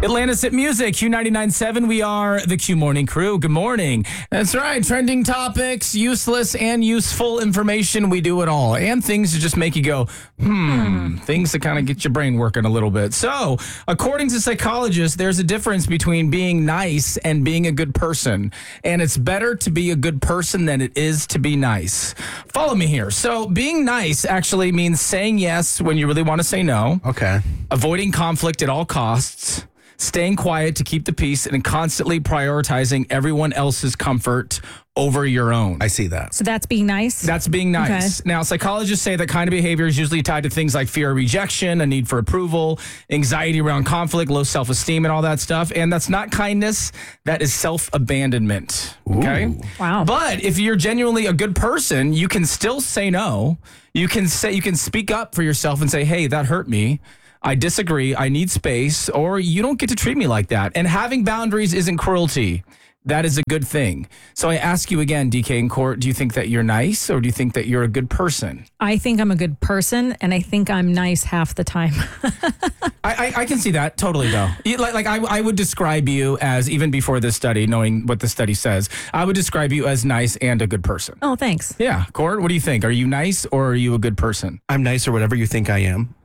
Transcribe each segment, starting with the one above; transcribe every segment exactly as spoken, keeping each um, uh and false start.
Atlanta's Hit Music, Q ninety-nine point seven. We are the Q Morning Crew. Good morning. That's right. Trending topics, useless and useful information. We do it all. And things that just make you go, hmm. Things that kind of get your brain working a little bit. So, according to psychologists, there's a difference between being nice and being a good person. And it's better to be a good person than it is to be nice. Follow me here. So, being nice actually means saying yes when you really want to say no. Okay. Avoiding conflict at all costs. Staying quiet to keep the peace, and constantly prioritizing everyone else's comfort over your own. I see that. So that's being nice? That's being nice. Okay. Now, psychologists say that kind of behavior is usually tied to things like fear of rejection, a need for approval, anxiety around conflict, low self-esteem, and all that stuff. And that's not kindness. That is self-abandonment. Okay? Ooh. Wow. But if you're genuinely a good person, you can still say no. You can say, you can speak up for yourself and say, hey, that hurt me. I disagree, I need space, or you don't get to treat me like that. And having boundaries isn't cruelty. That is a good thing. So I ask you again, D K and Court, do you think that you're nice, or do you think that you're a good person? I think I'm a good person, and I think I'm nice half the time. I, I, I can see that totally, though. You- Like, like I, I would describe you as, even before this study, knowing what the study says, I would describe you as nice and a good person. Oh, thanks. Yeah, Court, what do you think? Are you nice, or are you a good person? I'm nice or whatever you think I am.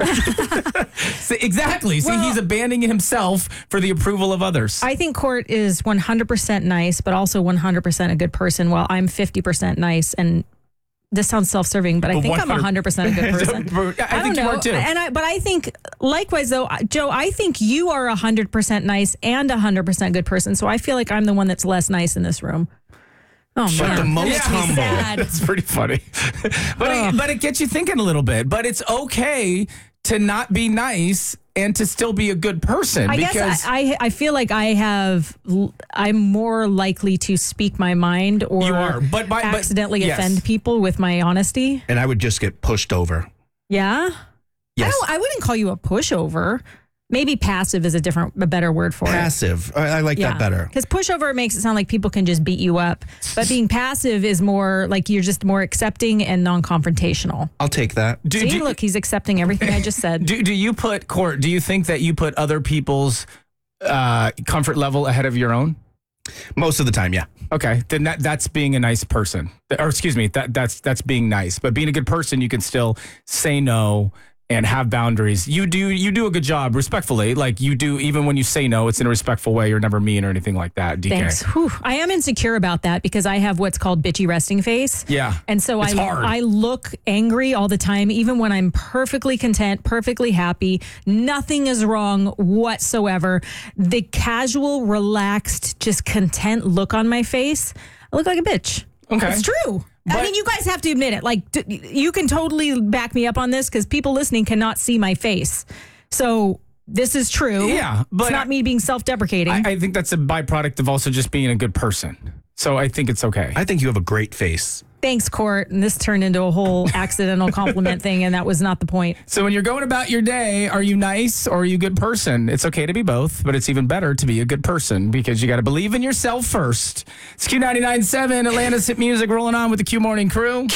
See, exactly. See, Well- he's abandoning himself for the approval of others. I think Court is one hundred percent nice, but also one hundred percent a good person, while I'm fifty percent nice. And this sounds self-serving, but I But think I'm one hundred percent a good person. I think don't you know. are too. And I, but I think, likewise, though, Joe, I think you are one hundred percent nice and one hundred percent good person. So I feel like I'm the one that's less nice in this room. Oh, But man. the most Makes me humble. sad. That's pretty funny. but, it, but it gets you thinking a little bit. But it's okay to not be nice and to still be a good person. I because guess I, I I feel like I have I'm more likely to speak my mind or You are, but by- but- accidentally yes. offend people with my honesty. And I would just get pushed over. Yeah. Yes. I don't I wouldn't call you a pushover. Maybe passive is a different a better word for it. Passive. I, I like that better. Because pushover makes it sound like people can just beat you up. But being passive is more like you're just more accepting and non-confrontational. I'll take that. do, See, do, look, he's accepting everything I just said. do, do you put, Court, do you think that you put other people's uh, comfort level ahead of your own? Most of the time, yeah. Okay, then that that's being a nice person. Or excuse me, that that's that's being nice. But being a good person, you can still say no and have boundaries. You do you do a good job, respectfully. Like you do, even when you say no, it's in a respectful way. You're never mean or anything like that, D K. Thanks. Whew. I am insecure about that because I have what's called bitchy resting face. Yeah, And so it's I hard. I look angry all the time, even when I'm perfectly content, perfectly happy. Nothing is wrong whatsoever. The casual, relaxed, just content look on my face, I look like a bitch. Okay. It's true. But- I mean, you guys have to admit it. Like, d- you can totally back me up on this because people listening cannot see my face. So this is true. Yeah, but it's not I- me being self-deprecating. I, I think that's a byproduct of also just being a good person. So I think it's okay. I think you have a great face. Thanks, Court. And this turned into a whole accidental compliment thing, and that was not the point. So when you're going about your day, are you nice or are you a good person? It's okay to be both, but it's even better to be a good person because you got to believe in yourself first. It's Q ninety-nine point seven, Atlanta's Hit Music, rolling on with the Q Morning Crew.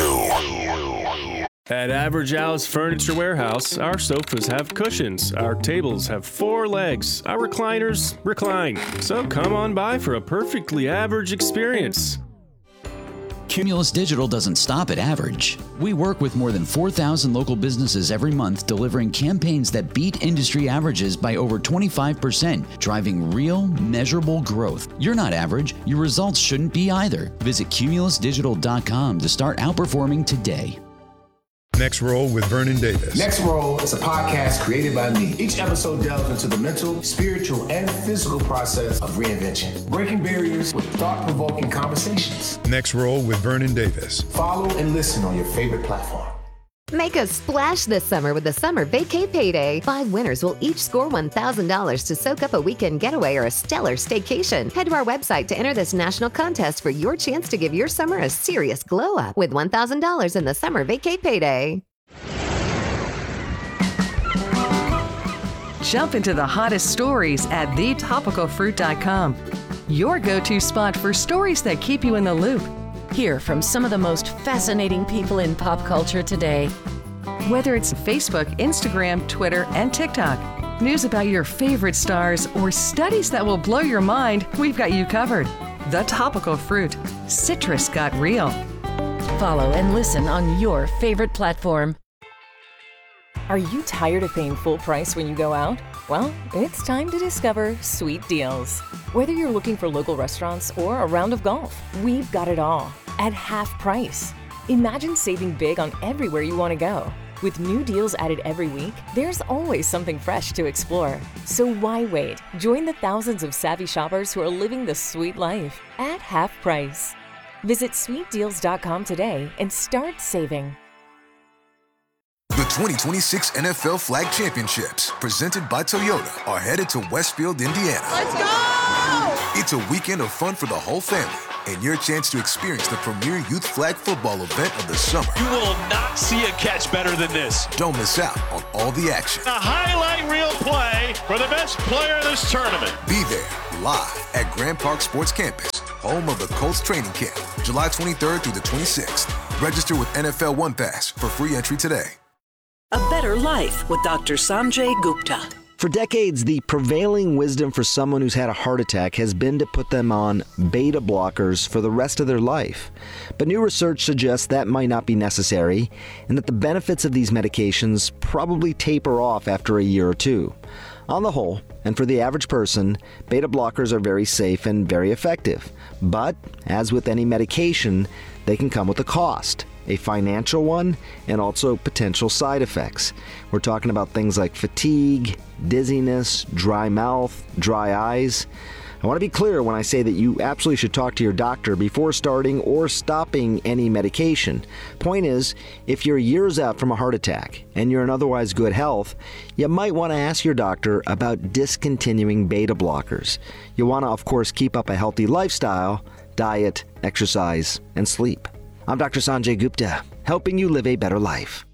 At Average House Furniture Warehouse, our sofas have cushions, our tables have four legs, our recliners recline. So come on by for a perfectly average experience. Cumulus Digital doesn't stop at average. We work with more than four thousand local businesses every month, delivering campaigns that beat industry averages by over twenty-five percent, driving real, measurable growth. You're not average. Your results shouldn't be either. Visit cumulus digital dot com to start outperforming today. Next Roll with Vernon Davis. Next Roll is a podcast created by me. Each episode delves into the mental, spiritual, and physical process of reinvention, breaking barriers with thought-provoking conversations. Next Roll with Vernon Davis. Follow and listen on your favorite platform. Make a splash this summer with the Summer Vacay Payday. Five winners will each score one thousand dollars to soak up a weekend getaway or a stellar staycation. Head to our website to enter this national contest for your chance to give your summer a serious glow up with one thousand dollars in the Summer Vacay Payday. Jump into the hottest stories at the topical fruit dot com. Your go-to spot for stories that keep you in the loop. Hear from some of the most fascinating people in pop culture today. Whether it's Facebook, Instagram, Twitter, and TikTok. news about your favorite stars, or studies that will blow your mind, we've got you covered. The Topical Fruit. Citrus got real. Follow and listen on your favorite platform. Are you tired of paying full price when you go out? Well, it's time to discover Sweet Deals. Whether you're looking for local restaurants or a round of golf, we've got it all at half price. Imagine saving big on everywhere you want to go. With new deals added every week, there's always something fresh to explore. So why wait? Join the thousands of savvy shoppers who are living the sweet life at half price. Visit sweet deals dot com today and start saving. The twenty twenty-six N F L Flag Championships, presented by Toyota, are headed to Westfield, Indiana. Let's go! It's a weekend of fun for the whole family, and your chance to experience the premier youth flag football event of the summer. You will not see a catch better than this. Don't miss out on all the action. A highlight reel play for the best player in this tournament. Be there, live at Grand Park Sports Campus, home of the Colts training camp, July twenty-third through the twenty-sixth. Register with N F L One Pass for free entry today. A Better Life with Doctor Sanjay Gupta. For decades, the prevailing wisdom for someone who's had a heart attack has been to put them on beta blockers for the rest of their life. But new research suggests that might not be necessary, and that the benefits of these medications probably taper off after a year or two. On the whole, and for the average person, beta blockers are very safe and very effective. But, as with any medication, they can come with a cost. A financial one, and also potential side effects. We're talking about things like fatigue, dizziness, dry mouth, dry eyes. I want to be clear when I say that you absolutely should talk to your doctor before starting or stopping any medication. Point is, if you're years out from a heart attack and you're in otherwise good health, you might want to ask your doctor about discontinuing beta blockers. You want to, of course, keep up a healthy lifestyle, diet, exercise, and sleep. I'm Doctor Sanjay Gupta, helping you live a better life.